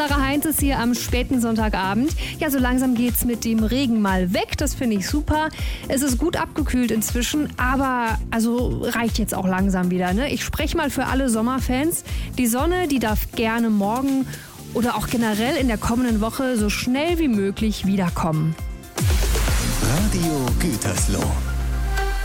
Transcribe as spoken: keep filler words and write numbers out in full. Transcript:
Sarah Heinz ist hier am späten Sonntagabend. Ja, so langsam geht's mit dem Regen mal weg. Das finde ich super. Es ist gut abgekühlt inzwischen, aber also reicht jetzt auch langsam wieder. Ne? Ich spreche mal für alle Sommerfans. Die Sonne, die darf gerne morgen oder auch generell in der kommenden Woche so schnell wie möglich wiederkommen. Radio Gütersloh.